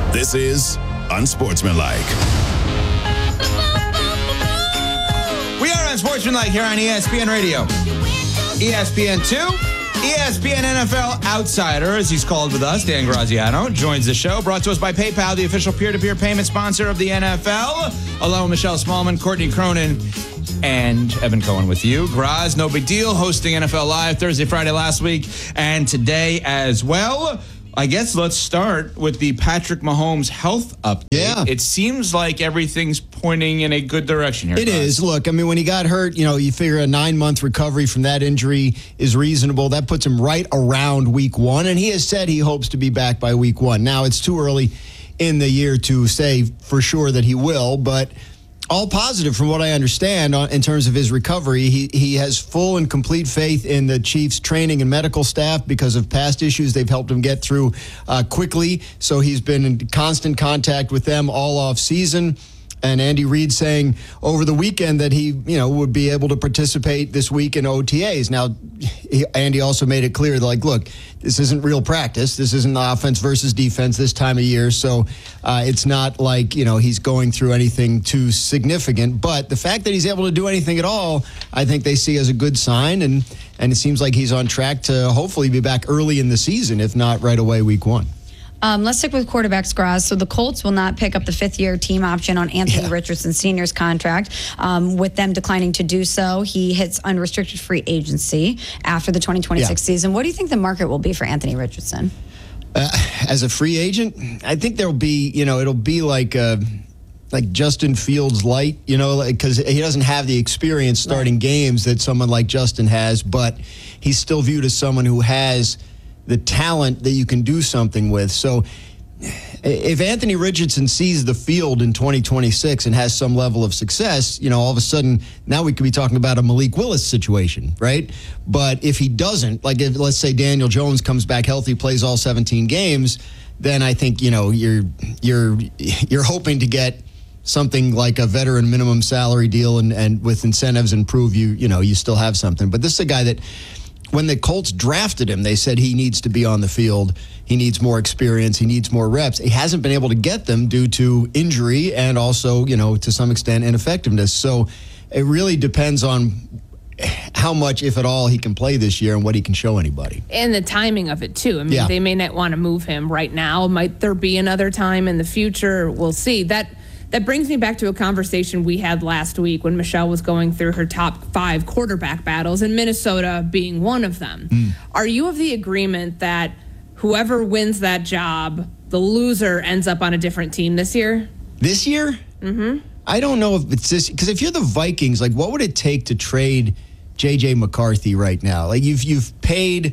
This is Unsportsmanlike. We are Unsportsmanlike here on ESPN Radio. ESPN2, ESPN NFL Outsider, as he's called with us, Dan Graziano, joins the show. Brought to us by PayPal, the official peer-to-peer payment sponsor of the NFL. Along with Michelle Smallman, Courtney Cronin, and Evan Cohen with you. Graz, no big deal, hosting NFL Live Thursday, Friday last week, and today as well. I guess let's start with the Patrick Mahomes health update. Yeah. It seems like everything's pointing in a good direction here. It is. Look, I mean, when he got hurt, you figure a 9-month recovery from that injury is reasonable. That puts him right around week 1, and he has said he hopes to be back by week 1. Now, it's too early in the year to say for sure that he will, but all positive from what I understand in terms of his recovery. He has full and complete faith in the Chiefs' training and medical staff because of past issues. They've helped him get through quickly. So he's been in constant contact with them all off season. And Andy Reid saying over the weekend that he, would be able to participate this week in OTAs. Now, Andy also made it clear, like, look, this isn't real practice. This isn't the offense versus defense this time of year. So it's not like, he's going through anything too significant. But the fact that he's able to do anything at all, I think they see as a good sign. And it seems like he's on track to hopefully be back early in the season, if not right away week 1. Let's stick with quarterbacks, Graz. So the Colts will not pick up the 5th-year team option on Anthony Richardson Sr.'s contract. With them declining to do so, he hits unrestricted free agency after the 2026 season. What do you think the market will be for Anthony Richardson? As a free agent, I think there'll be, it'll be like Justin Fields light, because he doesn't have the experience starting games that someone like Justin has, but he's still viewed as someone who has the talent that you can do something with. So if Anthony Richardson sees the field in 2026 and has some level of success, all of a sudden now we could be talking about a Malik Willis situation, right? But if he doesn't, like if, let's say Daniel Jones comes back healthy, plays all 17 games, then I think, you're hoping to get something like a veteran minimum salary deal and with incentives and prove you still have something. But this is a guy that when the Colts drafted him, they said he needs to be on the field. He needs more experience. He needs more reps. He hasn't been able to get them due to injury and also, to some extent, ineffectiveness. So it really depends on how much, if at all, he can play this year and what he can show anybody. And the timing of it, too. I mean, they may not want to move him right now. Might there be another time in the future? We'll see. That brings me back to a conversation we had last week when Michelle was going through her top 5 quarterback battles, and Minnesota being one of them. Are you of the agreement that whoever wins that job, the loser ends up on a different team this year? This year? Mm-hmm. I don't know if it's this, because if you're the Vikings, like, what would it take to trade J.J. McCarthy right now? Like, you've paid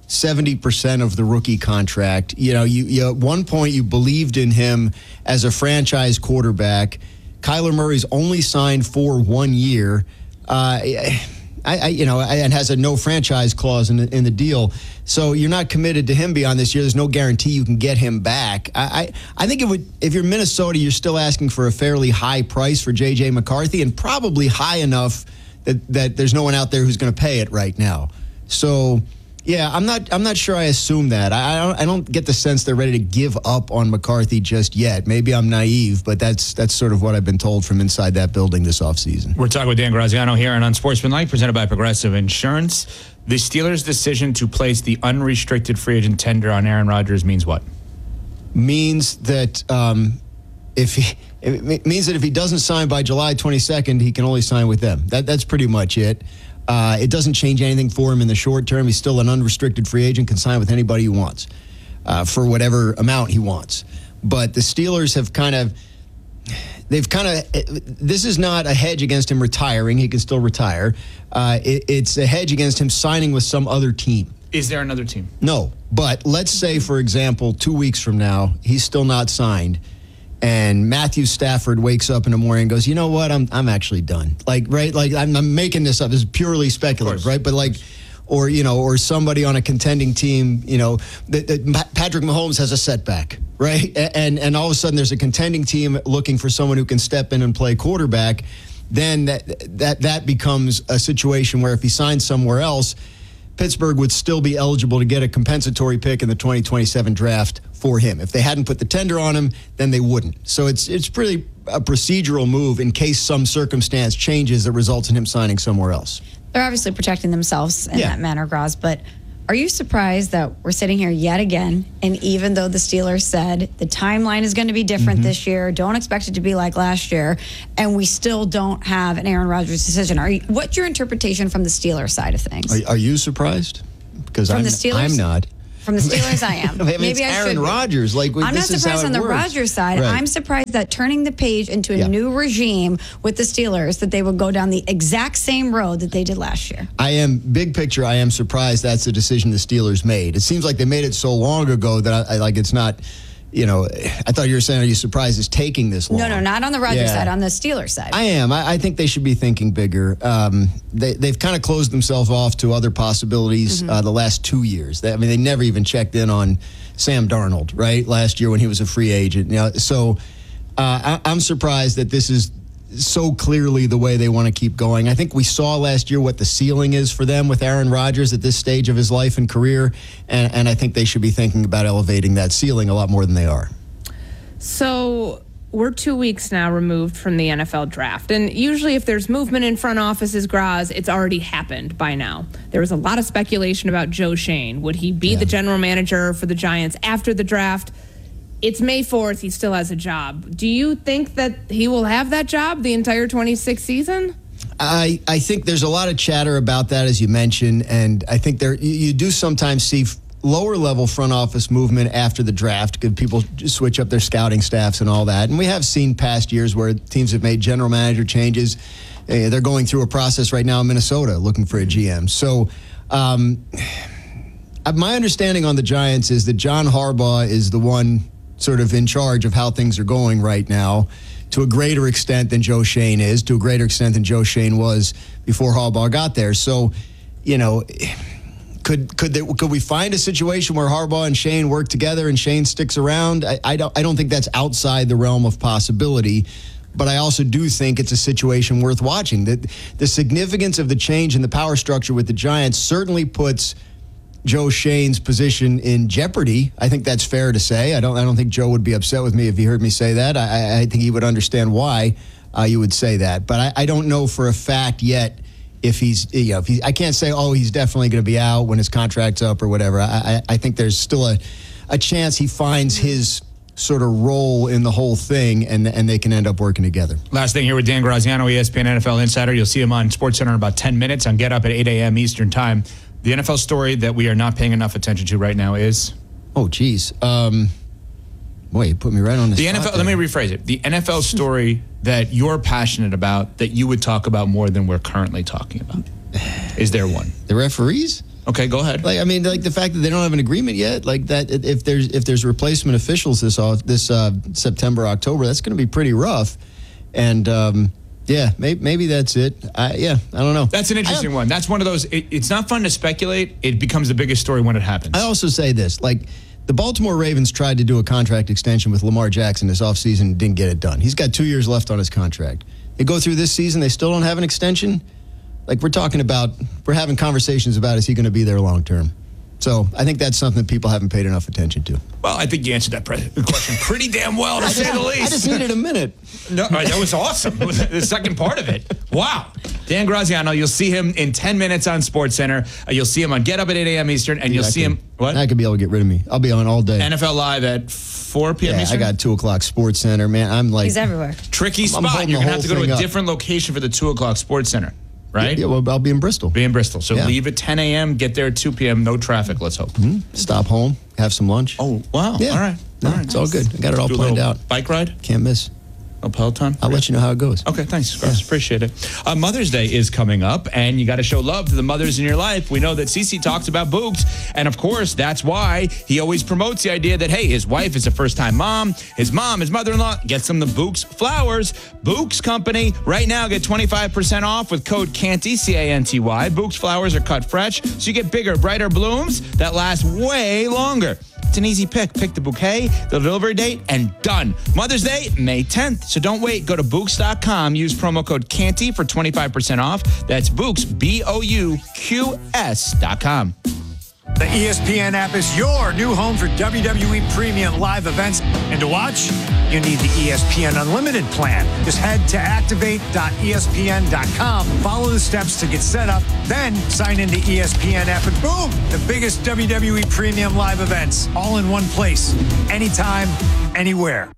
70% of the rookie contract. You at one point you believed in him as a franchise quarterback. Kyler Murray's only signed for 1 year, and has a no franchise clause in the deal. So you're not committed to him beyond this year. There's no guarantee you can get him back. I think if you're Minnesota, you're still asking for a fairly high price for J.J. McCarthy, and probably high enough that there's no one out there who's going to pay it right now. So. Yeah, I'm not sure I assume that. I don't get the sense they're ready to give up on McCarthy just yet. Maybe I'm naive, but that's sort of what I've been told from inside that building this offseason. We're talking with Dan Graziano here on Unsportsmanlike, presented by Progressive Insurance. The Steelers' decision to place the unrestricted free agent tender on Aaron Rodgers means what? Means that it means that if he doesn't sign by July 22nd, he can only sign with them. That's pretty much it. It doesn't change anything for him in the short term. He's still an unrestricted free agent, can sign with anybody he wants for whatever amount he wants. But the Steelers have this is not a hedge against him retiring. He can still retire. It's a hedge against him signing with some other team. Is there another team? No. But let's say, for example, 2 weeks from now, he's still not signed. And Matthew Stafford wakes up in the morning and goes, you know what? I'm actually done. I'm making this up. This is purely speculative, right? But or somebody on a contending team, Patrick Mahomes has a setback, right? And all of a sudden there's a contending team looking for someone who can step in and play quarterback. Then that becomes a situation where if he signs somewhere else, Pittsburgh would still be eligible to get a compensatory pick in the 2027 draft for him. If they hadn't put the tender on him, then they wouldn't. So it's pretty a procedural move in case some circumstance changes that results in him signing somewhere else. They're obviously protecting themselves in that manner, Graz, but are you surprised that we're sitting here yet again, and even though the Steelers said the timeline is going to be different this year, don't expect it to be like last year, and we still don't have an Aaron Rodgers decision? What's your interpretation from the Steelers side of things? Are you surprised? Because I'm not. From the Steelers, I am. Maybe it's Aaron Rodgers. I'm not surprised on the Rodgers side. Right. I'm surprised that turning the page into a new regime with the Steelers, that they would go down the exact same road that they did last year. Big picture, I am surprised that's the decision the Steelers made. It seems like they made it so long ago that it's not... I thought you were saying, are you surprised it's taking this long? No, not on the Rodgers side, on the Steelers side. I am. I think they should be thinking bigger. They've kind of closed themselves off to other possibilities the last 2 years. They never even checked in on Sam Darnold, right, last year when he was a free agent. So I'm surprised that this is so clearly the way they want to keep going. I think we saw last year what the ceiling is for them with Aaron Rodgers at this stage of his life and career, and I think they should be thinking about elevating that ceiling a lot more than they are. So we're 2 weeks now removed from the NFL draft, and usually if there's movement in front offices, Graz, it's already happened by now. There was a lot of speculation about Joe Schoen. Would he be the general manager for the Giants after the draft? It's May 4th. He still has a job. Do you think that he will have that job the entire 26th season? I think there's a lot of chatter about that, as you mentioned, and I think you do sometimes see lower level front office movement after the draft because people switch up their scouting staffs and all that. And we have seen past years where teams have made general manager changes. They're going through a process right now in Minnesota looking for a GM. So my understanding on the Giants is that John Harbaugh is the one sort of in charge of how things are going right now, to a greater extent than Joe Schoen is, to a greater extent than Joe Schoen was before Harbaugh got there. So, could we find a situation where Harbaugh and Schoen work together and Schoen sticks around? I don't think that's outside the realm of possibility. But I also do think it's a situation worth watching. That the significance of the change in the power structure with the Giants certainly puts Joe Schoen's position in jeopardy. I think that's fair to say. I don't think Joe would be upset with me if he heard me say that. I think he would understand why you would say that. But I don't know for a fact yet if I can't say, he's definitely going to be out when his contract's up or whatever. I think there's still a chance he finds his sort of role in the whole thing and they can end up working together. Last thing here with Dan Graziano, ESPN NFL Insider. You'll see him on SportsCenter in about 10 minutes on Get Up at 8 a.m. Eastern Time. The NFL story that we are not paying enough attention to right now is? Oh, geez. Boy, you put me right on the spot NFL. there. Let me rephrase it. The NFL story that you're passionate about, that you would talk about more than we're currently talking about. Is there one? The referees? Okay, go ahead. The fact that they don't have an agreement yet, that if there's replacement officials this September, October, that's going to be pretty rough. And maybe that's it. I don't know. That's an interesting one. That's one of those. It's not fun to speculate. It becomes the biggest story when it happens. I also say this, the Baltimore Ravens tried to do a contract extension with Lamar Jackson this offseason and didn't get it done. He's got 2 years left on his contract. They go through this season, they still don't have an extension. We're having conversations about, is he going to be there long term? So I think that's something that people haven't paid enough attention to. Well, I think you answered that question pretty damn well, to say the least. I just needed a minute. No, that was awesome. The second part of it. Wow. Dan Graziano, you'll see him in 10 minutes on SportsCenter. You'll see him on Get Up at 8 a.m. Eastern, and you'll see him. What? I could be able to get rid of me. I'll be on all day. NFL Live at 4 p.m. Eastern? I got 2 o'clock SportsCenter, man. I'm He's everywhere. Tricky spot. You're going to have to go to a different location for the 2 o'clock SportsCenter. Right? Yeah, well, I'll be in Bristol. So leave at 10 a.m., get there at 2 p.m., no traffic, let's hope. Mm-hmm. Stop home, have some lunch. Oh, wow. Yeah. All right. It's all good. I got it all planned out. Bike ride? Can't miss. No Peloton? I'll let you know how it goes. Okay, thanks, Chris. Appreciate it. Mother's Day is coming up, and you got to show love to the mothers in your life. We know that CeCe talks about Books, and of course, that's why he always promotes the idea that, hey, his wife is a first-time mom, his mother-in-law, gets him the Books flowers. Books Company, right now, get 25% off with code CANTY, C-A-N-T-Y. Books flowers are cut fresh, so you get bigger, brighter blooms that last way longer. It's an easy pick. Pick the bouquet, the delivery date, and done. Mother's Day, May 10th. So don't wait. Go to Books.com. Use promo code CANTY for 25% off. That's Books, BOUQS.com. The ESPN app is your new home for WWE Premium live events. And to watch, you need the ESPN Unlimited plan. Just head to activate.espn.com. Follow the steps to get set up. Then sign into ESPN app and boom, the biggest WWE Premium live events all in one place. Anytime, anywhere.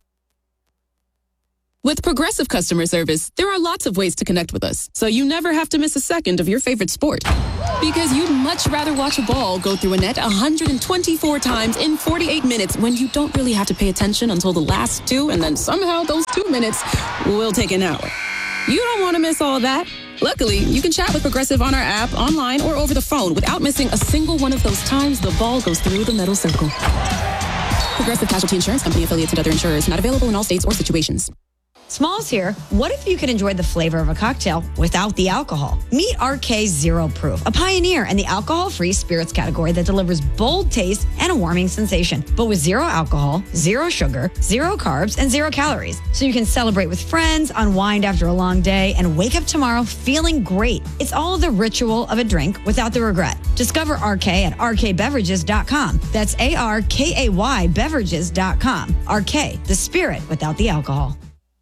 With Progressive Customer Service, there are lots of ways to connect with us, so you never have to miss a second of your favorite sport. Because you'd much rather watch a ball go through a net 124 times in 48 minutes when you don't really have to pay attention until the last two, and then somehow those 2 minutes will take an hour. You don't want to miss all that. Luckily, you can chat with Progressive on our app, online, or over the phone without missing a single one of those times the ball goes through the metal circle. Progressive Casualty Insurance Company, affiliates, and other insurers. Not available in all states or situations. Smalls here. What if you could enjoy the flavor of a cocktail without the alcohol? Meet RK Zero Proof, a pioneer in the alcohol-free spirits category that delivers bold taste and a warming sensation, but with zero alcohol, zero sugar, zero carbs, and zero calories. So you can celebrate with friends, unwind after a long day, and wake up tomorrow feeling great. It's all the ritual of a drink without the regret. Discover RK at rkbeverages.com. That's ARKAY beverages.com. RK, the spirit without the alcohol.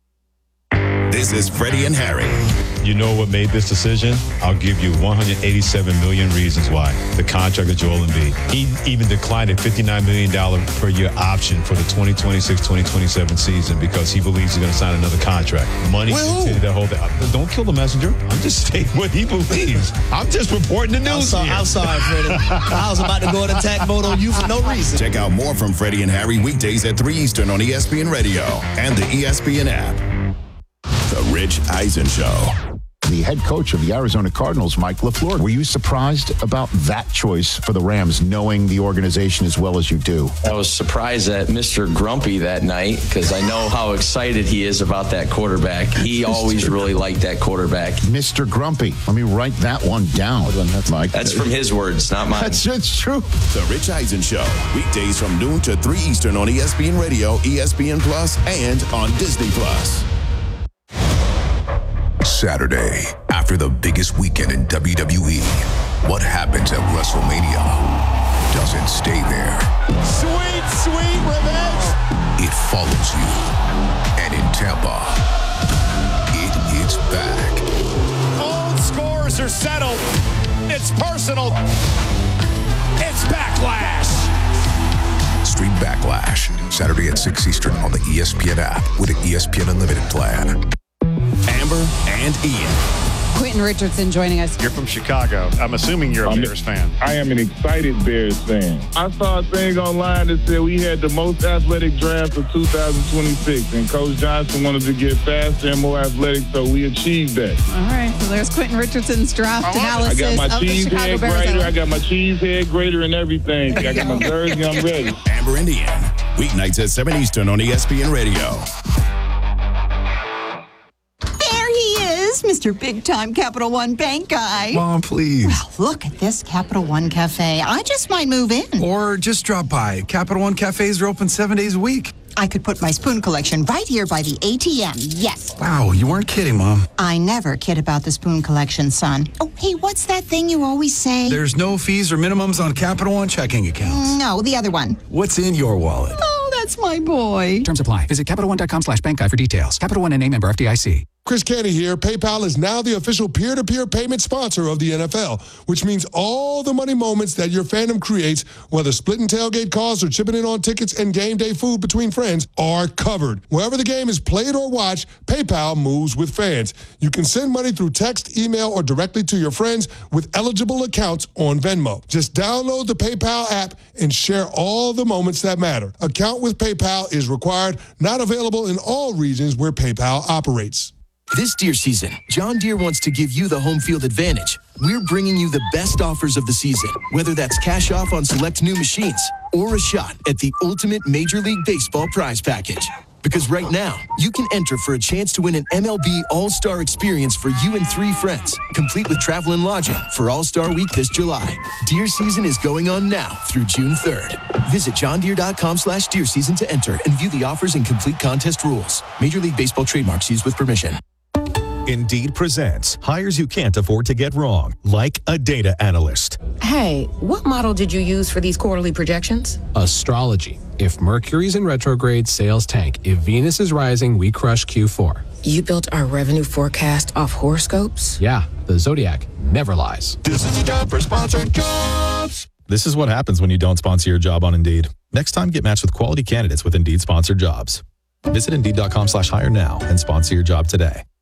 This is Freddie and Harry. You know what made this decision? I'll give you 187 million reasons why. The contract of Joel Embiid. He even declined a $59 million per year option for the 2026-2027 season because he believes he's going to sign another contract. Money continued to hold that. Don't kill the messenger. I'm just stating what he believes. I'm just reporting the news here. I'm sorry, Freddie. I was about to go in attack mode on you for no reason. Check out more from Freddie and Harry weekdays at 3 Eastern on ESPN Radio and the ESPN app. The Rich Eisen Show. The head coach of the Arizona Cardinals, Mike LaFleur. Were you surprised about that choice for the Rams, knowing the organization as well as you do? I was surprised at Mr. Grumpy that night because I know how excited he is about that quarterback. He always really liked that quarterback. Mr. Grumpy. Let me write that one down, Mike. That's from his words, not mine. It's true. The Rich Eisen Show. Weekdays from noon to 3 Eastern on ESPN Radio, ESPN Plus, and on Disney Plus. Saturday, after the biggest weekend in WWE, what happens at WrestleMania doesn't stay there. Sweet, sweet revenge. It follows you. And in Tampa, it hits back. Old scores are settled. It's personal. It's Backlash. Stream Backlash, Saturday at 6 Eastern on the ESPN app with the ESPN Unlimited plan. Amber and Ian. Quentin Richardson joining us. You're from Chicago. I'm assuming you're a Bears fan. I am an excited Bears fan. I saw a thing online that said we had the most athletic draft of 2026, and Coach Johnson wanted to get faster and more athletic, so we achieved that. All right, so there's Quentin Richardson's draft analysis I got my of the cheese Chicago head Bears. grater. I got my cheese head grater and everything. I got my jersey. I'm ready. Amber and Ian. Weeknights at 7 Eastern on ESPN Radio. Mr. Big Time Capital One Bank guy. Mom, please. Well, look at this Capital One Cafe. I just might move in. Or just drop by. Capital One Cafes are open 7 days a week. I could put my spoon collection right here by the ATM. Yes. Wow, you weren't kidding, Mom. I never kid about the spoon collection, son. Oh, hey, what's that thing you always say? There's no fees or minimums on Capital One checking accounts. No, the other one. What's in your wallet? Oh, that's my boy. Terms apply. Visit CapitalOne.com/bankguide for details. Capital One and a member FDIC. Chris Canty here. PayPal is now the official peer-to-peer payment sponsor of the NFL, which means all the money moments that your fandom creates, whether splitting tailgate costs or chipping in on tickets and game day food between friends, are covered. Wherever the game is played or watched, PayPal moves with fans. You can send money through text, email, or directly to your friends with eligible accounts on Venmo. Just download the PayPal app and share all the moments that matter. Account with PayPal is required, not available in all regions where PayPal operates. This Deere season, John Deere wants to give you the home field advantage. We're bringing you the best offers of the season, whether that's cash off on select new machines or a shot at the ultimate Major League Baseball prize package. Because right now, you can enter for a chance to win an MLB All-Star experience for you and 3 friends, complete with travel and lodging for All-Star Week this July. Deer season is going on now through June 3rd. Visit johndeere.com/deer season to enter and view the offers and complete contest rules. Major League Baseball trademarks used with permission. Indeed presents hires you can't afford to get wrong, like a data analyst. Hey, what model did you use for these quarterly projections? Astrology. If Mercury's in retrograde, sales tank. If Venus is rising, we crush Q4. You built our revenue forecast off horoscopes? Yeah, the Zodiac never lies. This is a job for sponsored jobs. This is what happens when you don't sponsor your job on Indeed. Next time, get matched with quality candidates with Indeed sponsored jobs. Visit Indeed.com/hire now and sponsor your job today.